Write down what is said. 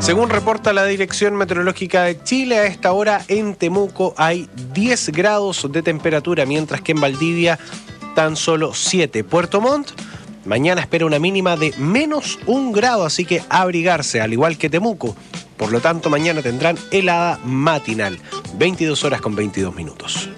Según reporta la Dirección Meteorológica de Chile, a esta hora en Temuco hay 10 grados de temperatura, mientras que en Valdivia tan solo 7. Puerto Montt, mañana espera una mínima de -1 grado, así que abrigarse, al igual que Temuco. Por lo tanto, mañana tendrán helada matinal, 22 horas con 22 minutos.